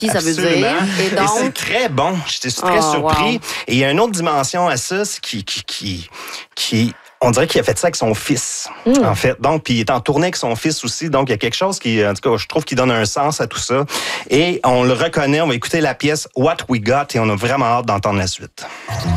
ça veut dire. Et donc... c'est très bon. J'étais très surpris. Wow. Et il y a une autre dimension à ça, c'est qui on dirait qu'il a fait ça avec son fils, en fait. Donc, puis il est en tournée avec son fils aussi. Donc, il y a quelque chose qui, en tout cas, je trouve qu'il donne un sens à tout ça. Et on le reconnaît. On va écouter la pièce What We Got et on a vraiment hâte d'entendre la suite.